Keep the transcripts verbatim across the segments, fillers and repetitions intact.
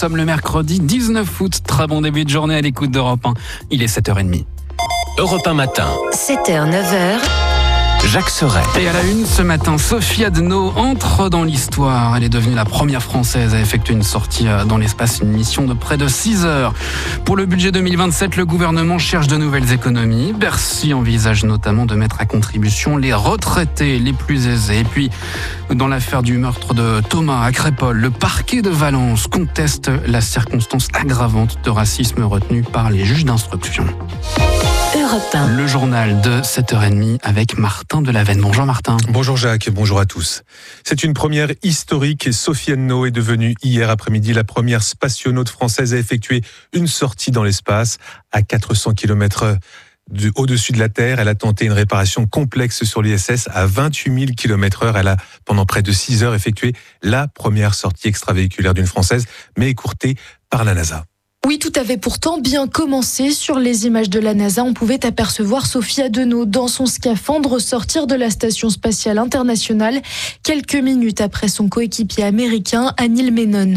sommes le mercredi dix-neuf août. Très bon début de journée à l'écoute d'Europe un. Il est sept heures trente. Europe un matin. sept heures, neuf heures. Jacques Serret. Et à la une ce matin, Sophie Adenau entre dans l'histoire. Elle est devenue la première Française à effectuer une sortie dans l'espace, une mission de près de six heures. Pour le budget deux mille vingt-sept, le gouvernement cherche de nouvelles économies. Bercy envisage notamment de mettre à contribution les retraités les plus aisés. Et puis, dans l'affaire du meurtre de Thomas à Crépol, le parquet de Valence conteste la circonstance aggravante de racisme retenue par les juges d'instruction. Europe un. Le journal de sept heures trente avec Martin Delavenne. Bonjour Martin. Bonjour Jacques, bonjour à tous. C'est une première historique et Sophie Adenau est devenue hier après-midi la première spationaute française à effectuer une sortie dans l'espace à quatre cents kilomètres heure. Du, au-dessus de la Terre, elle a tenté une réparation complexe sur l'I S S à vingt-huit mille kilomètres heure. Elle a, pendant près de six heures, effectué la première sortie extravéhiculaire d'une Française, mais écourtée par la NASA. Oui, tout avait pourtant bien commencé. Sur les images de la NASA, on pouvait apercevoir Sophie Adenau dans son scaphandre sortir de la Station spatiale internationale quelques minutes après son coéquipier américain Anil Menon.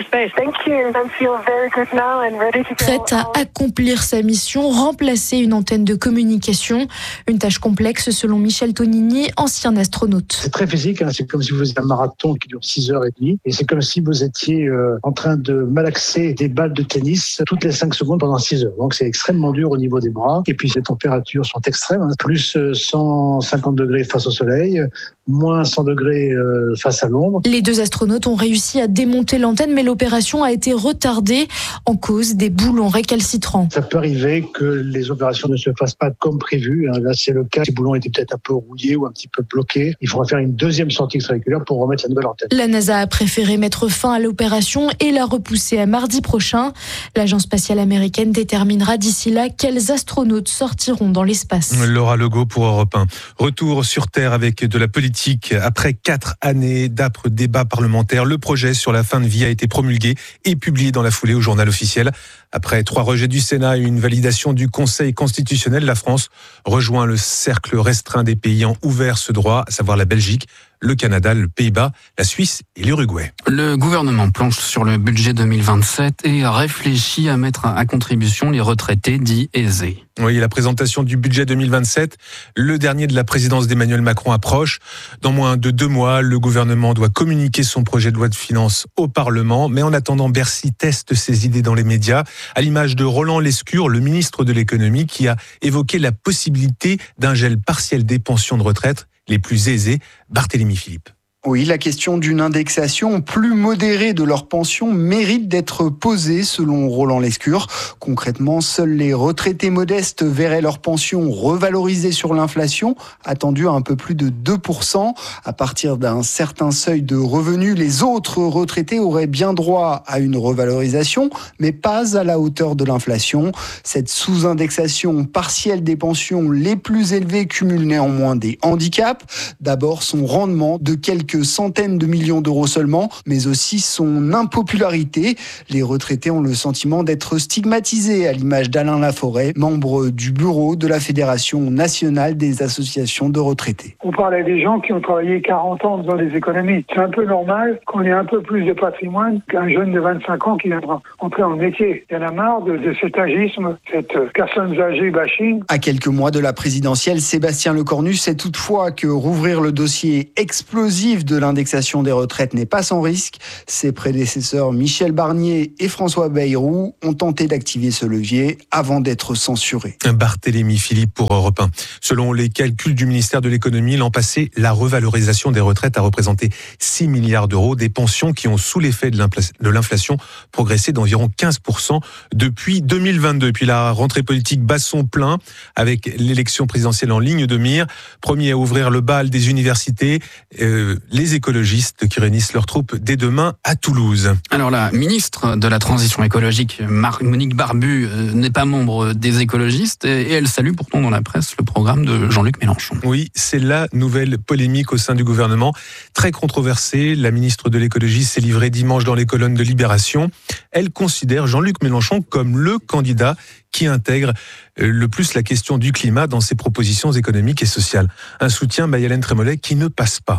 Prête à accomplir sa mission, remplacer une antenne de communication. Une tâche complexe selon Michel Tonini, ancien astronaute. C'est très physique, hein. C'est comme si vous faisiez un marathon qui dure six heures trente et c'est comme si vous étiez euh, en train de malaxer des balles de tennis toutes les cinq secondes pendant six heures. Donc c'est extrêmement dur au niveau des bras. Et puis les températures sont extrêmes, hein. Plus cent cinquante degrés face au soleil, moins cent degrés face à l'ombre. Les deux astronautes ont réussi à démonter l'antenne, mais l'opération a été retardée en cause des boulons récalcitrants. Ça peut arriver que les opérations ne se fassent pas comme prévu. Là, c'est le cas. Les boulons étaient peut-être un peu rouillés ou un petit peu bloqués. Il faudra faire une deuxième sortie extravéhiculaire pour remettre la nouvelle antenne. La NASA a préféré mettre fin à l'opération et la repousser à mardi prochain. L'agence spatiale américaine déterminera d'ici là quels astronautes sortiront dans l'espace. Laura Legault pour Europe un. Retour sur Terre avec de la politique. Après quatre années d'âpres débats parlementaires, le projet sur la fin de vie a été promulgué et publié dans la foulée au journal officiel. Après trois rejets du Sénat et une validation du Conseil constitutionnel, la France rejoint le cercle restreint des pays ayant ouvert ce droit, à savoir la Belgique, le Canada, le Pays-Bas, la Suisse et l'Uruguay. Le gouvernement planche sur le budget deux mille vingt-sept et réfléchit à mettre à contribution les retraités dits aisés. Oui, la présentation du budget deux mille vingt-sept, le dernier de la présidence d'Emmanuel Macron approche. Dans moins de deux mois, le gouvernement doit communiquer son projet de loi de finances au Parlement. Mais en attendant, Bercy teste ses idées dans les médias, à l'image de Roland Lescure, le ministre de l'économie, qui a évoqué la possibilité d'un gel partiel des pensions de retraite les plus aisés. Barthélémy Philippe. Oui, la question d'une indexation plus modérée de leurs pensions mérite d'être posée selon Roland Lescure. Concrètement, seuls les retraités modestes verraient leurs pensions revalorisées sur l'inflation, attendue à un peu plus de deux pour cent. À partir d'un certain seuil de revenus, les autres retraités auraient bien droit à une revalorisation, mais pas à la hauteur de l'inflation. Cette sous-indexation partielle des pensions les plus élevées cumule néanmoins des handicaps. D'abord, son rendement de quelques centaines de millions d'euros seulement, mais aussi son impopularité. Les retraités ont le sentiment d'être stigmatisés, à l'image d'Alain Laforêt, membre du bureau de la Fédération nationale des associations de retraités. On parle à des gens qui ont travaillé quarante ans dans les économies. C'est un peu normal qu'on ait un peu plus de patrimoine qu'un jeune de vingt-cinq ans qui viendra entrer en métier. Il y en a marre de, de cet agisme, cette personnes âgées bashing. À quelques mois de la présidentielle, Sébastien Lecornu sait toutefois que rouvrir le dossier explosif de l'indexation des retraites n'est pas sans risque. Ses prédécesseurs Michel Barnier et François Bayrou ont tenté d'activer ce levier avant d'être censurés. Barthélémy Philippe pour Europe un. Selon les calculs du ministère de l'économie, l'an passé, la revalorisation des retraites a représenté six milliards d'euros, des pensions qui ont, sous l'effet de l'inflation, progressé d'environ quinze pour cent depuis deux mille vingt-deux. Puis la rentrée politique bat son plein avec l'élection présidentielle en ligne de mire. Premier à ouvrir le bal des universités, euh, les écologistes qui réunissent leurs troupes dès demain à Toulouse. Alors la ministre de la Transition écologique, Monique Barbu, n'est pas membre des écologistes et elle salue pourtant dans la presse le programme de Jean-Luc Mélenchon. Oui, c'est la nouvelle polémique au sein du gouvernement. Très controversée, la ministre de l'écologie s'est livrée dimanche dans les colonnes de Libération. Elle considère Jean-Luc Mélenchon comme le candidat qui intègre le plus la question du climat dans ses propositions économiques et sociales. Un soutien, Mayalène Trémollet, qui ne passe pas.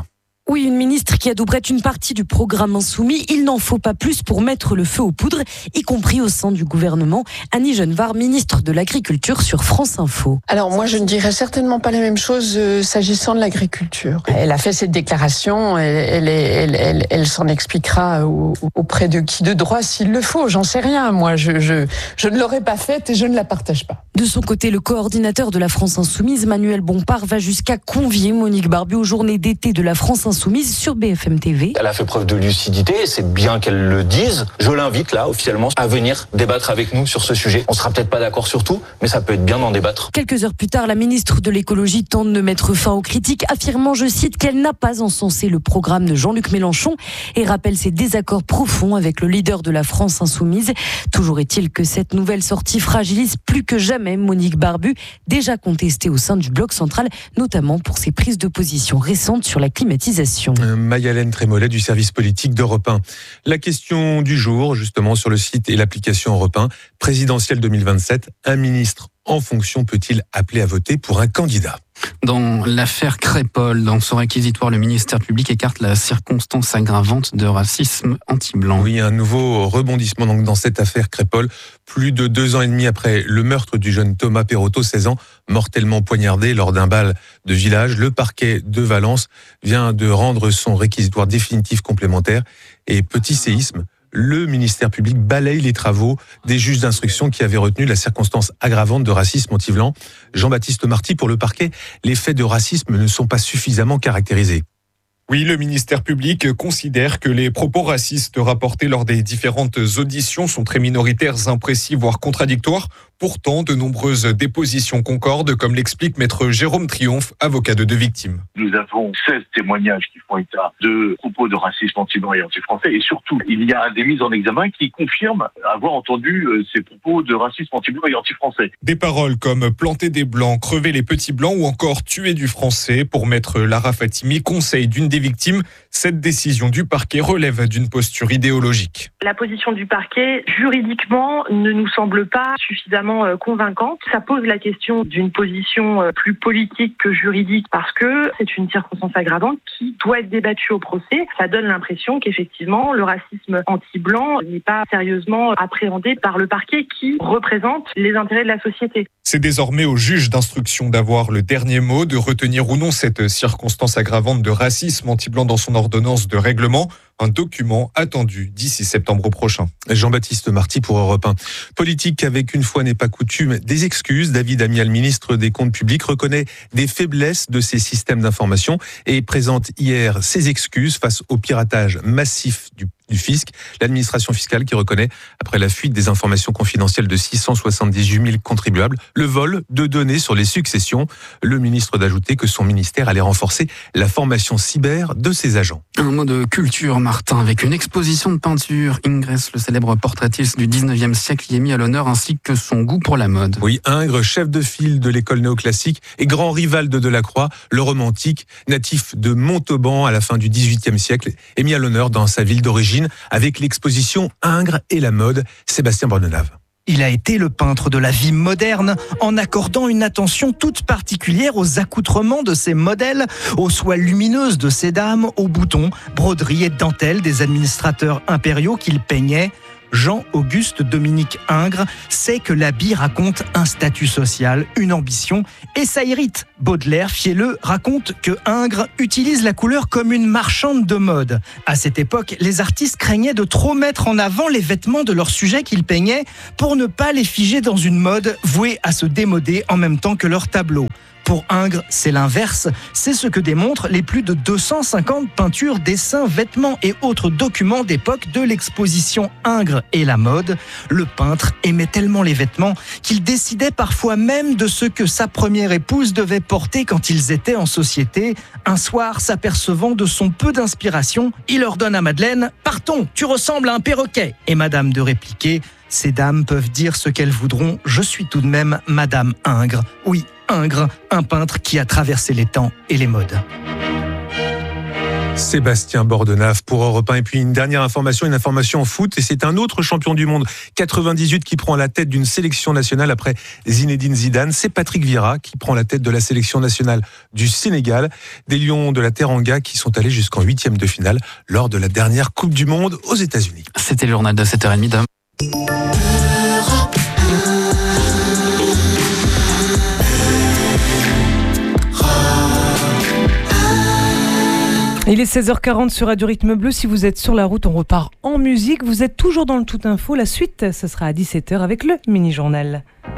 Oui, une ministre qui adouberait une partie du programme Insoumis. Il n'en faut pas plus pour mettre le feu aux poudres, y compris au sein du gouvernement. Annie Genevard, ministre de l'Agriculture sur France Info. Alors moi, je ne dirais certainement pas la même chose euh, s'agissant de l'agriculture. Elle a fait cette déclaration, elle, elle, elle, elle, elle s'en expliquera au, auprès de qui de droit s'il le faut. J'en sais rien, moi. Je, je, je ne l'aurais pas faite et je ne la partage pas. De son côté, le coordinateur de la France Insoumise, Manuel Bompard, va jusqu'à convier Monique Barbu aux journées d'été de la France Insoumise sur B F M T V. Elle a fait preuve de lucidité, c'est bien qu'elle le dise. Je l'invite là, officiellement, à venir débattre avec nous sur ce sujet. On sera peut-être pas d'accord sur tout, mais ça peut être bien d'en débattre. Quelques heures plus tard, la ministre de l'écologie tente de mettre fin aux critiques, affirmant, je cite, qu'elle n'a pas encensé le programme de Jean-Luc Mélenchon et rappelle ses désaccords profonds avec le leader de la France Insoumise. Toujours est-il que cette nouvelle sortie fragilise plus que jamais Monique Barbu, déjà contestée au sein du bloc central, notamment pour ses prises de position récentes sur la climatisation. Maï-Hélène Trémollet du service politique d'Europe un. La question du jour, justement, sur le site et l'application Europe un, présidentielle deux mille vingt-sept, un ministre en fonction peut-il appeler à voter pour un candidat ? Dans l'affaire Crépol, dans son réquisitoire, le ministère public écarte la circonstance aggravante de racisme anti-blanc. Oui, un nouveau rebondissement donc dans cette affaire Crépol. Plus de deux ans et demi après le meurtre du jeune Thomas Perotto, seize ans, mortellement poignardé lors d'un bal de village, le parquet de Valence vient de rendre son réquisitoire définitif complémentaire. Et petit séisme, le ministère public balaye les travaux des juges d'instruction qui avaient retenu la circonstance aggravante de racisme anti-blanc. Jean-Baptiste Marty, pour le parquet, les faits de racisme ne sont pas suffisamment caractérisés. Oui, le ministère public considère que les propos racistes rapportés lors des différentes auditions sont très minoritaires, imprécis, voire contradictoires. Pourtant, de nombreuses dépositions concordent, comme l'explique maître Jérôme Triomphe, avocat de deux victimes. Nous avons seize témoignages qui font état de propos de racisme anti-blanc et anti-français. Et surtout, il y a des mises en examen qui confirment avoir entendu ces propos de racisme anti-blanc et anti-français. Des paroles comme planter des blancs, crever les petits blancs ou encore tuer du français. Pour maître Lara Fatimi, conseil d'une des victimes, cette décision du parquet relève d'une posture idéologique. La position du parquet, juridiquement, ne nous semble pas suffisamment convaincante. Ça pose la question d'une position plus politique que juridique parce que c'est une circonstance aggravante qui doit être débattue au procès. Ça donne l'impression qu'effectivement, le racisme anti-blanc n'est pas sérieusement appréhendé par le parquet qui représente les intérêts de la société. C'est désormais au juge d'instruction d'avoir le dernier mot, de retenir ou non cette circonstance aggravante de racisme anti-blanc dans son ordonnance de règlement. Un document attendu d'ici septembre prochain. Jean-Baptiste Marty pour Europe un. Politique avec, une fois n'est pas coutume, des excuses. David Amial, ministre des Comptes publics, reconnaît des faiblesses de ces systèmes d'information et présente hier ses excuses face au piratage massif du du fisc, l'administration fiscale qui reconnaît, après la fuite des informations confidentielles de six cent soixante-dix-huit mille contribuables, le vol de données sur les successions. Le ministre d'ajouter que son ministère allait renforcer la formation cyber de ses agents. Un mot de culture, Martin, avec une exposition de peinture. Ingres, le célèbre portraitiste du dix-neuvième siècle, y est mis à l'honneur, ainsi que son goût pour la mode. Oui, Ingres, chef de file de l'école néoclassique et grand rival de Delacroix, le romantique, natif de Montauban à la fin du dix-huitième siècle, est mis à l'honneur dans sa ville d'origine avec l'exposition Ingres et la mode. Sébastien Bordenave. Il a été le peintre de la vie moderne en accordant une attention toute particulière aux accoutrements de ses modèles, aux soies lumineuses de ses dames, aux boutons, broderies et dentelles des administrateurs impériaux qu'il peignait. Jean-Auguste Dominique Ingres sait que l'habit raconte un statut social, une ambition, et ça irrite. Baudelaire, fielleux, raconte que Ingres utilise la couleur comme une marchande de mode. À cette époque, les artistes craignaient de trop mettre en avant les vêtements de leurs sujets qu'ils peignaient pour ne pas les figer dans une mode vouée à se démoder en même temps que leurs tableaux. Pour Ingres, c'est l'inverse. C'est ce que démontrent les plus de deux cent cinquante peintures, dessins, vêtements et autres documents d'époque de l'exposition Ingres et la mode. Le peintre aimait tellement les vêtements qu'il décidait parfois même de ce que sa première épouse devait porter quand ils étaient en société. Un soir, s'apercevant de son peu d'inspiration, il ordonne à Madeleine « Partons, tu ressembles à un perroquet !» Et Madame de répliquer « Ces dames peuvent dire ce qu'elles voudront, je suis tout de même Madame Ingres. » Oui, Ingres, un peintre qui a traversé les temps et les modes. Sébastien Bordenave pour Europe un. Et puis une dernière information, une information en foot. Et c'est un autre champion du monde, quatre-vingt-dix-huit, qui prend la tête d'une sélection nationale après Zinedine Zidane. C'est Patrick Vieira qui prend la tête de la sélection nationale du Sénégal. Des Lions de la Teranga qui sont allés jusqu'en huitième de finale lors de la dernière Coupe du Monde aux États-Unis. C'était le journal de sept heures trente, dame. Il est seize heures quarante sur Radio Rythme Bleu. Si vous êtes sur la route, on repart en musique. Vous êtes toujours dans le Tout Info. La suite, ce sera à dix-sept heures avec le mini-journal.